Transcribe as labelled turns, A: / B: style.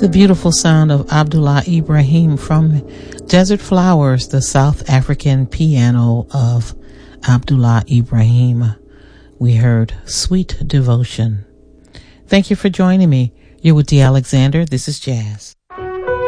A: The beautiful sound of Abdullah Ibrahim from Desert Flowers, the South African piano of Abdullah Ibrahim. We heard Sweet Devotion. Thank you for joining me. You're with Dee Alexander. This is Jazz.